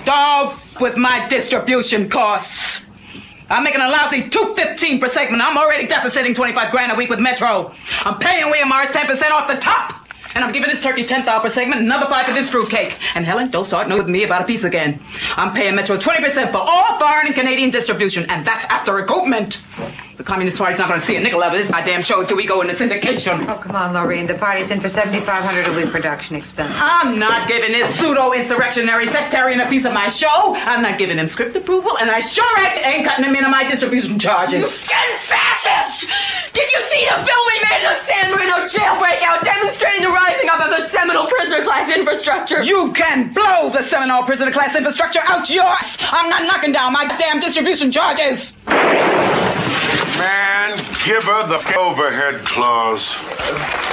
dog, with my distribution costs. I'm making a lousy $2.15 per segment. I'm already deficiting $25,000 a week with Metro. I'm paying William Morris 10% off the top. And I'm giving this turkey $10,000 per segment and another $5 for this fruitcake. And Helen, don't start with me about a piece again. I'm paying Metro 20% for all foreign and Canadian distribution, and that's after recoupment. The Communist Party's not going to see a nickel out of this goddamn show until we go into syndication. Oh, come on, Lorraine. The party's in for $7,500 a week production expense. I'm not giving this pseudo-insurrectionary sectarian a piece of my show. I'm not giving him script approval, and I sure ain't cutting him into my distribution charges. You fucking fascist! Did you see the film we made of the San Marino jailbreak out demonstrating the rising up of the Seminole prisoner class infrastructure? You can blow the Seminole prisoner class infrastructure out yours. I'm not knocking down my damn distribution charges. Man, give her the overhead clause.